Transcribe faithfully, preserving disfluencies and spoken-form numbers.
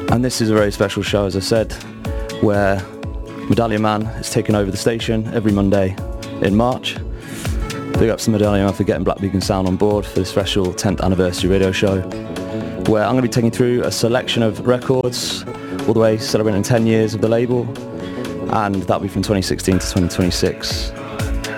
And this is a very special show, as I said, where Medallion Man is taking over the station every Monday in March. Big ups to Medallion Man for getting Black Beacon Sound on board for this special tenth anniversary radio show, where I'm going to be taking through a selection of records, all the way celebrating ten years of the label, and that'll be from twenty sixteen to twenty twenty-six.